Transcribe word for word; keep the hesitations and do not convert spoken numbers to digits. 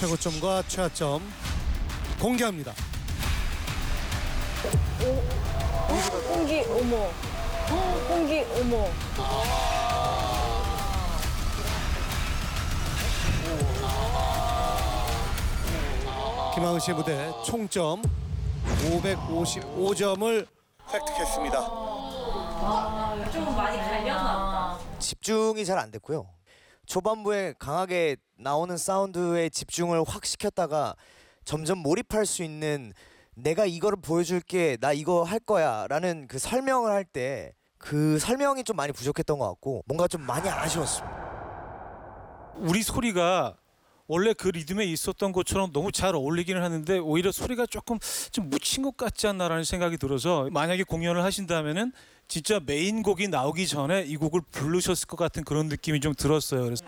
최고점과 최하점 공개합니다. 홍기 어머. 홍기 어머. 김하은 씨의 무대 총점 오백오십오 점을 획득했습니다. 좀 많이 갈렸나 보다. 집중이 잘 안 됐고요. 초반부에 강하게 나오는 사운드에 집중을 확 시켰다가 점점 몰입할 수 있는 내가 이거를 보여줄게, 나 이거 할 거야 라는 그 설명을 할 때 그 설명이 좀 많이 부족했던 것 같고 뭔가 좀 많이 아쉬웠습니다. 우리 소리가 원래 그 리듬에 있었던 것처럼 너무 잘 어울리기는 하는데 오히려 소리가 조금 좀 묻힌 것 같지 않나라는 생각이 들어서 만약에 공연을 하신다면은 진짜 메인 곡이 나오기 전에 이 곡을 부르셨을 것 같은 그런 느낌이 좀 들었어요. 그래서